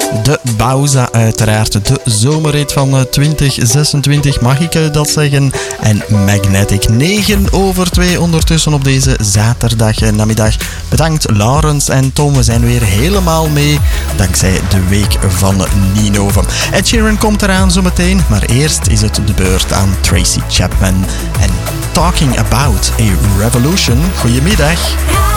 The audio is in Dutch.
De Bauza uiteraard, de zomerrit van 2026, mag ik dat zeggen. En Magnetic, 2:09 ondertussen op deze zaterdagnamiddag. Bedankt Laurens en Tom, we zijn weer helemaal mee dankzij de week van Ninove. Ed Sheeran komt eraan zometeen, maar eerst is het de beurt aan Tracy Chapman en Talking About a Revolution. Goedemiddag.